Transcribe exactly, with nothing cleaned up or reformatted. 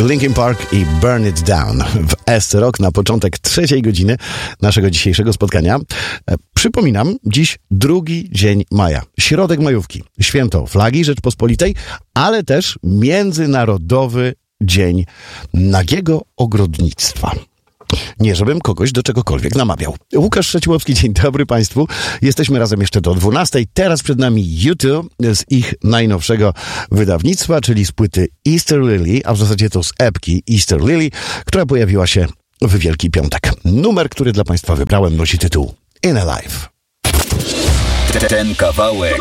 Linkin Park i Burn It Down w S Rock na początek trzeciej godziny naszego dzisiejszego spotkania. Przypominam, dziś drugi dzień maja, środek majówki, święto flagi Rzeczpospolitej, ale też Międzynarodowy Dzień Nagiego Ogrodnictwa. Nie, żebym kogoś do czegokolwiek namawiał. Łukasz Trzeciłowski, dzień dobry Państwu. Jesteśmy razem jeszcze do dwunastej. Teraz przed nami U two z ich najnowszego wydawnictwa, czyli z płyty Easter Lily, a w zasadzie to z epki Easter Lily, która pojawiła się w Wielki Piątek. Numer, który dla Państwa wybrałem, nosi tytuł In a Life. Ten kawałek